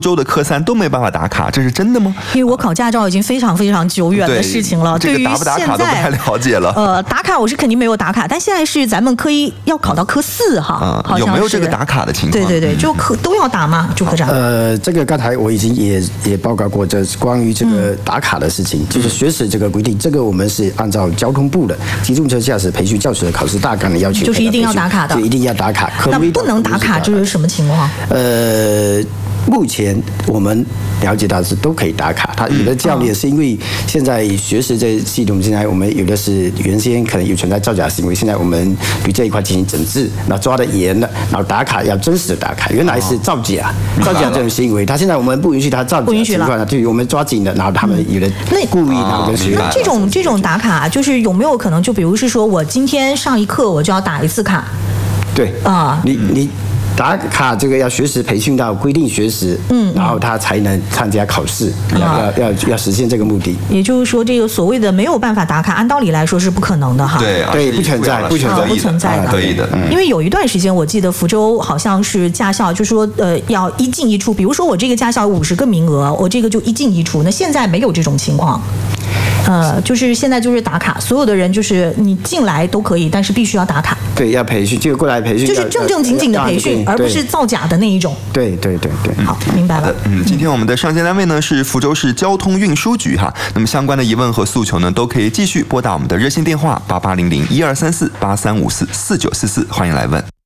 州的科3都没办法打卡，这是真的吗？ 因为我考驾照已经非常非常久远的事情了， 这个打不打卡都不太了解了。 打卡我是肯定没有打卡，但现在是咱们科1要考到科4哈，好像是有没有这个打卡的情况？ 对，就都要打吗？朱科长？ 这个刚才我已经也报告过，这是关于这个打卡的事情，就是学时这个规定，这个我们是按照交通部的机动车驾驶培训教师的考试大纲的要求， 就是一定要打卡的， 就一定要打卡。 那不能打卡这是什么情况？ 目前我们了解到是都可以打卡，他有的教练是因为现在学时这系统，现在我们有的是原先可能有存在造假行为，现在我们对这一块进行整治，然后抓得严了，然后打卡要真实的打卡，原来是造假这种行为，他现在我们不允许他造假情况了，对，我们抓紧了，然后他们有的故意然后跟学。 那这种打卡就是有没有可能，就比如是说我今天上一课我就要打一次卡？ 对你。打卡这个要学时培训到规定学时，然后他才能参加考试，要实现这个目的。 也就是说，这个所谓的没有办法打卡，按道理来说是不可能的哈。 对，不存在的， 可以的。 因为有一段时间，我记得福州好像是驾校，就说要一进一出，比如说我这个驾校50个名额，我这个就一进一出。那现在没有这种情况。就是现在就是打卡，所有的人就是你进来都可以，但是必须要打卡。 对，要培训，就过来培训， 就是正经的培训，而不是造假的那一种。 对。 好，明白了。 今天我们的上线单位呢是福州市交通运输局哈。那么相关的疑问和诉求呢，都可以继续拨打我们的热线电话8800123483544944，欢迎来问。